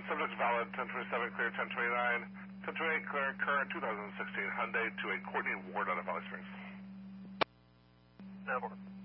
Subject valid, 1027 clear, 1029. 1028 clear, current 2016 Hyundai to a Courtney Ward out of Valley Springs. Network.